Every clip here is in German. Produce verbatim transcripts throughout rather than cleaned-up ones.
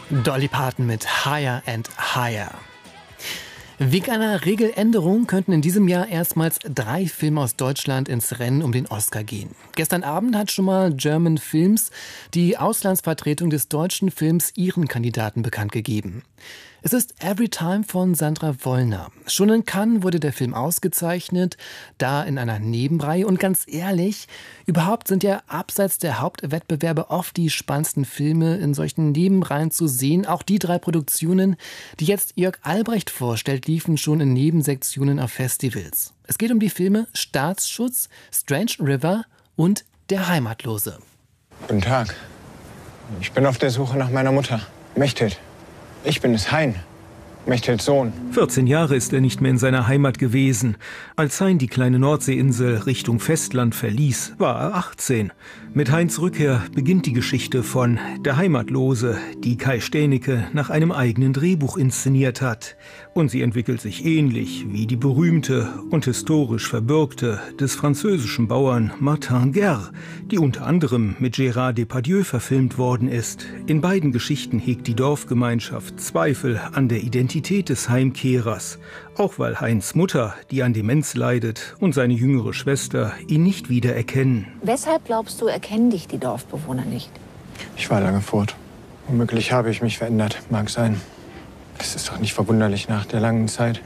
Dolly Parton mit Higher and Higher. Wegen einer Regeländerung könnten in diesem Jahr erstmals drei Filme aus Deutschland ins Rennen um den Oscar gehen. Gestern Abend hat schon mal German Films, die Auslandsvertretung des deutschen Films, ihren Kandidaten bekannt gegeben. Es ist Every Time von Sandra Wollner. Schon in Cannes wurde der Film ausgezeichnet, da in einer Nebenreihe. Und ganz ehrlich, überhaupt sind ja abseits der Hauptwettbewerbe oft die spannendsten Filme in solchen Nebenreihen zu sehen. Auch die drei Produktionen, die jetzt Jörg Albrecht vorstellt, liefen schon in Nebensektionen auf Festivals. Es geht um die Filme Staatsschutz, Strange River und Der Heimatlose. Guten Tag. Ich bin auf der Suche nach meiner Mutter, Mechthild. Ich bin es, Hein, Mechthilds Sohn. vierzehn Jahre ist er nicht mehr in seiner Heimat gewesen. Als Hein die kleine Nordseeinsel Richtung Festland verließ, war er achtzehn. Mit Heins Rückkehr beginnt die Geschichte von Der Heimatlose, die Kai Stänicke nach einem eigenen Drehbuch inszeniert hat. Und sie entwickelt sich ähnlich wie die berühmte und historisch verbürgte des französischen Bauern Martin Guerre, die unter anderem mit Gérard Depardieu verfilmt worden ist. In beiden Geschichten hegt die Dorfgemeinschaft Zweifel an der Identität des Heimkehrers, auch weil Heins Mutter, die an Demenz leidet, und seine jüngere Schwester ihn nicht wiedererkennen. Weshalb glaubst du, erkennen dich die Dorfbewohner nicht? Ich war lange fort. Womöglich habe ich mich verändert, mag sein. Das ist doch nicht verwunderlich nach der langen Zeit.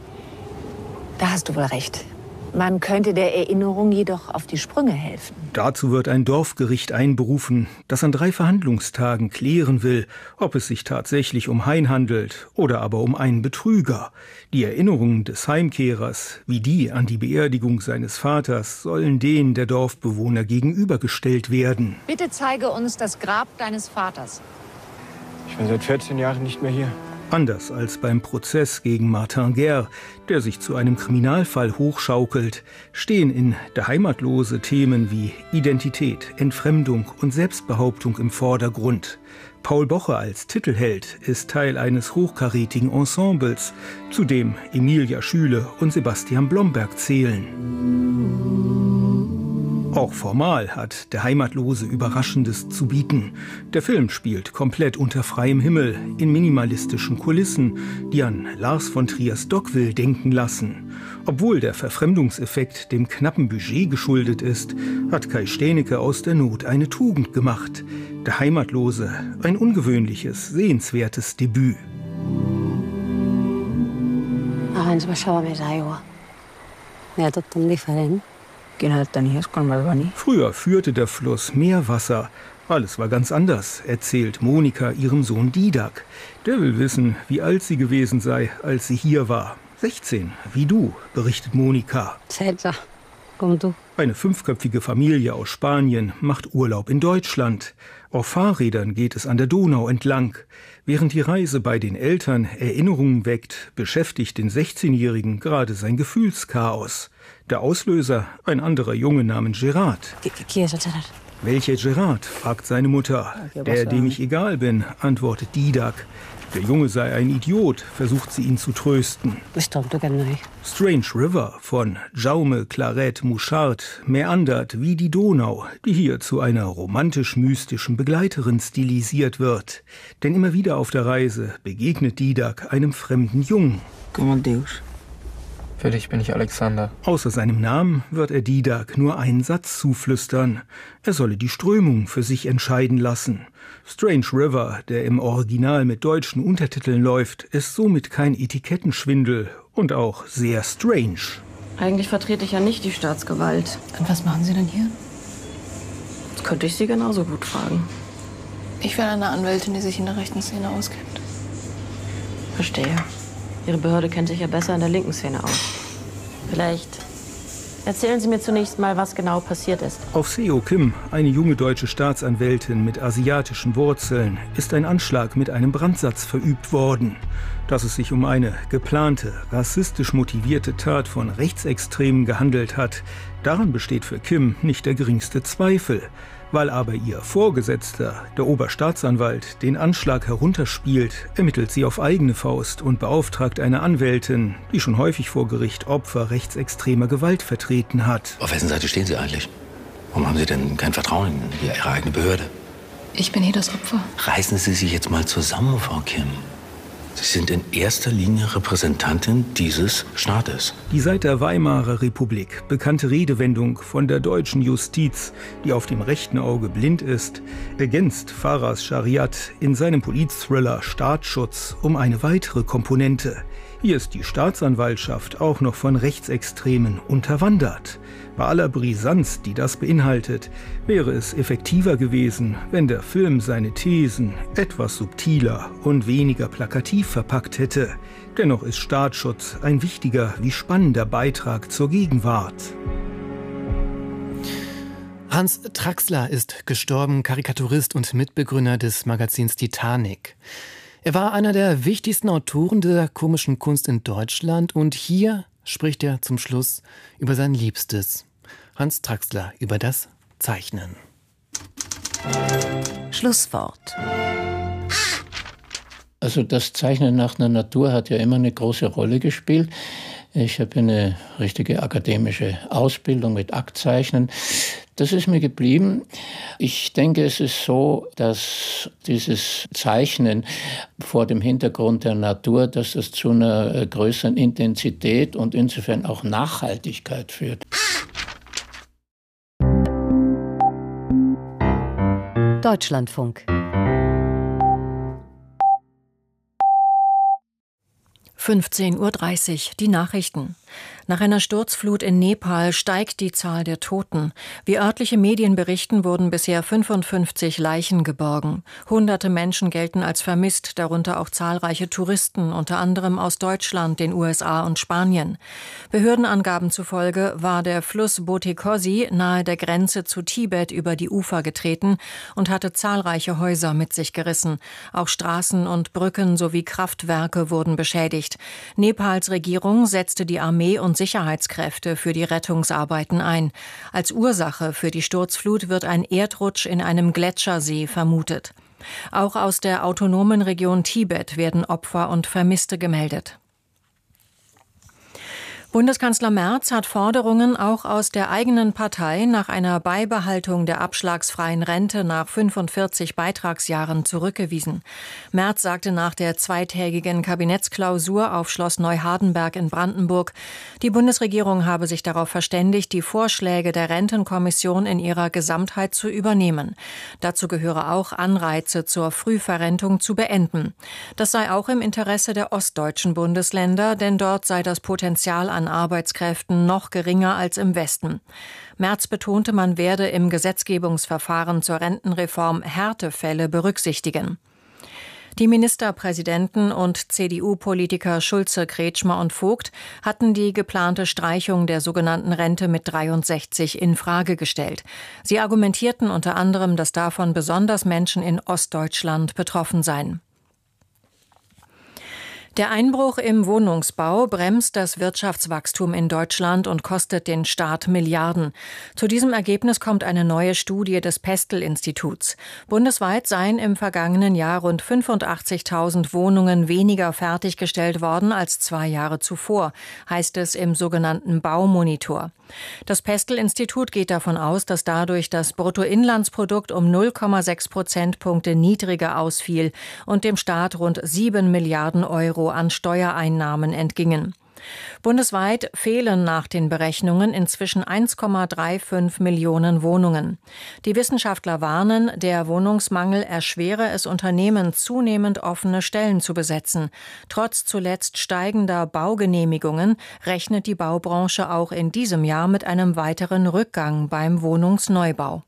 Da hast du wohl recht. Man könnte der Erinnerung jedoch auf die Sprünge helfen. Dazu wird ein Dorfgericht einberufen, das an drei Verhandlungstagen klären will, ob es sich tatsächlich um Hein handelt oder aber um einen Betrüger. Die Erinnerungen des Heimkehrers, wie die an die Beerdigung seines Vaters, sollen denen der Dorfbewohner gegenübergestellt werden. Bitte zeige uns das Grab deines Vaters. Ich war seit vierzehn Jahren nicht mehr hier. Anders als beim Prozess gegen Martin Guerre, der sich zu einem Kriminalfall hochschaukelt, stehen in Der Heimatlose Themen wie Identität, Entfremdung und Selbstbehauptung im Vordergrund. Paul Boche als Titelheld ist Teil eines hochkarätigen Ensembles, zu dem Emilia Schüle und Sebastian Blomberg zählen. Auch formal hat Der Heimatlose Überraschendes zu bieten. Der Film spielt komplett unter freiem Himmel, in minimalistischen Kulissen, die an Lars von Triers Dogville denken lassen. Obwohl der Verfremdungseffekt dem knappen Budget geschuldet ist, hat Kai Stänicke aus der Not eine Tugend gemacht. Der Heimatlose, ein ungewöhnliches, sehenswertes Debüt. Abans baixava més aigua. Era tot tan diferent. Früher führte der Fluss Meerwasser. Alles war ganz anders, erzählt Monika ihrem Sohn Didak. Der will wissen, wie alt sie gewesen sei, als sie hier war. sechzehn, wie du, berichtet Monika. setze, komm du. Eine fünfköpfige Familie aus Spanien macht Urlaub in Deutschland. Auf Fahrrädern geht es an der Donau entlang. Während die Reise bei den Eltern Erinnerungen weckt, beschäftigt den sechzehnjährigen gerade sein Gefühlschaos. Der Auslöser, ein anderer Junge namens Gerard. Welcher Gerard, fragt seine Mutter. Der, dem ich egal bin, antwortet Didak. Der Junge sei ein Idiot, versucht sie ihn zu trösten. Strange River von Jaume Claret Mouchard meandert wie die Donau, die hier zu einer romantisch-mystischen Begleiterin stilisiert wird. Denn immer wieder auf der Reise begegnet Didak einem fremden Jungen. Für dich bin ich Alexander. Außer seinem Namen wird er Didak nur einen Satz zuflüstern. Er solle die Strömung für sich entscheiden lassen. Strange River, der im Original mit deutschen Untertiteln läuft, ist somit kein Etikettenschwindel und auch sehr strange. Eigentlich vertrete ich ja nicht die Staatsgewalt. Und was machen Sie denn hier? Das könnte ich Sie genauso gut fragen. Ich wäre eine Anwältin, die sich in der rechten Szene auskennt. Verstehe. Ihre Behörde kennt sich ja besser in der linken Szene aus. Vielleicht erzählen Sie mir zunächst mal, was genau passiert ist. Auf Seo Kim, eine junge deutsche Staatsanwältin mit asiatischen Wurzeln, ist ein Anschlag mit einem Brandsatz verübt worden. Dass es sich um eine geplante, rassistisch motivierte Tat von Rechtsextremen gehandelt hat, daran besteht für Kim nicht der geringste Zweifel. Weil aber ihr Vorgesetzter, der Oberstaatsanwalt, den Anschlag herunterspielt, ermittelt sie auf eigene Faust und beauftragt eine Anwältin, die schon häufig vor Gericht Opfer rechtsextremer Gewalt vertreten hat. Auf wessen Seite stehen Sie eigentlich? Warum haben Sie denn kein Vertrauen in Ihre eigene Behörde? Ich bin hier das Opfer. Reißen Sie sich jetzt mal zusammen, Frau Kim. Sie sind in erster Linie Repräsentantin dieses Staates. Die seit der Weimarer Republik bekannte Redewendung von der deutschen Justiz, die auf dem rechten Auge blind ist, ergänzt Faras Shariat in seinem Politthriller Staatsschutz um eine weitere Komponente. Hier ist die Staatsanwaltschaft auch noch von Rechtsextremen unterwandert. Bei aller Brisanz, die das beinhaltet, wäre es effektiver gewesen, wenn der Film seine Thesen etwas subtiler und weniger plakativ verpackt hätte. Dennoch ist Staatsschutz ein wichtiger wie spannender Beitrag zur Gegenwart. Hans Traxler ist gestorben, Karikaturist und Mitbegründer des Magazins Titanic. Er war einer der wichtigsten Autoren der komischen Kunst in Deutschland und hier spricht er zum Schluss über sein Liebstes. Hans Traxler über das Zeichnen. Schlusswort. Also das Zeichnen nach einer Natur hat ja immer eine große Rolle gespielt. Ich habe eine richtige akademische Ausbildung mit Aktzeichnen. Das ist mir geblieben. Ich denke, es ist so, dass dieses Zeichnen vor dem Hintergrund der Natur, dass das zu einer größeren Intensität und insofern auch Nachhaltigkeit führt. Deutschlandfunk. fünfzehn Uhr dreißig, die Nachrichten. Nach einer Sturzflut in Nepal steigt die Zahl der Toten. Wie örtliche Medien berichten, wurden bisher fünfundfünfzig Leichen geborgen. Hunderte Menschen gelten als vermisst, darunter auch zahlreiche Touristen, unter anderem aus Deutschland, den U S A und Spanien. Behördenangaben zufolge war der Fluss Botekosi nahe der Grenze zu Tibet über die Ufer getreten und hatte zahlreiche Häuser mit sich gerissen. Auch Straßen und Brücken sowie Kraftwerke wurden beschädigt. Nepals Regierung setzte die Armee und Sicherheitskräfte für die Rettungsarbeiten ein. Als Ursache für die Sturzflut wird ein Erdrutsch in einem Gletschersee vermutet. Auch aus der autonomen Region Tibet werden Opfer und Vermisste gemeldet. Bundeskanzler Merz hat Forderungen auch aus der eigenen Partei nach einer Beibehaltung der abschlagsfreien Rente nach fünfundvierzig Beitragsjahren zurückgewiesen. Merz sagte nach der zweitägigen Kabinettsklausur auf Schloss Neuhardenberg in Brandenburg, die Bundesregierung habe sich darauf verständigt, die Vorschläge der Rentenkommission in ihrer Gesamtheit zu übernehmen. Dazu gehöre auch, Anreize zur Frühverrentung zu beenden. Das sei auch im Interesse der ostdeutschen Bundesländer, denn dort sei das Potenzial an Arbeitskräften noch geringer als im Westen. Merz betonte, man werde im Gesetzgebungsverfahren zur Rentenreform Härtefälle berücksichtigen. Die Ministerpräsidenten und C D U-Politiker Schulze, Kretschmer und Vogt hatten die geplante Streichung der sogenannten Rente mit dreiundsechzig in Frage gestellt. Sie argumentierten unter anderem, dass davon besonders Menschen in Ostdeutschland betroffen seien. Der Einbruch im Wohnungsbau bremst das Wirtschaftswachstum in Deutschland und kostet den Staat Milliarden. Zu diesem Ergebnis kommt eine neue Studie des Pestel-Instituts. Bundesweit seien im vergangenen Jahr rund fünfundachtzigtausend Wohnungen weniger fertiggestellt worden als zwei Jahre zuvor, heißt es im sogenannten Baumonitor. Das Pestel-Institut geht davon aus, dass dadurch das Bruttoinlandsprodukt um null Komma sechs Prozentpunkte niedriger ausfiel und dem Staat rund sieben Milliarden Euro an Steuereinnahmen entgingen. Bundesweit fehlen nach den Berechnungen inzwischen eins Komma fünfunddreißig Millionen Wohnungen. Die Wissenschaftler warnen, der Wohnungsmangel erschwere es Unternehmen, zunehmend offene Stellen zu besetzen. Trotz zuletzt steigender Baugenehmigungen rechnet die Baubranche auch in diesem Jahr mit einem weiteren Rückgang beim Wohnungsneubau.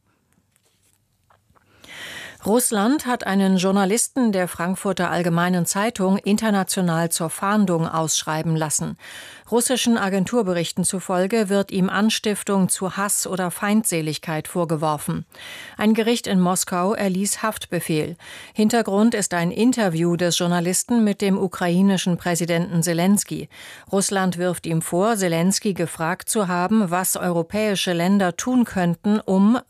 Russland hat einen Journalisten der Frankfurter Allgemeinen Zeitung international zur Fahndung ausschreiben lassen. Russischen Agenturberichten zufolge wird ihm Anstiftung zu Hass oder Feindseligkeit vorgeworfen. Ein Gericht in Moskau erließ Haftbefehl. Hintergrund ist ein Interview des Journalisten mit dem ukrainischen Präsidenten Selensky. Russland wirft ihm vor, Selensky gefragt zu haben, was europäische Länder tun könnten, um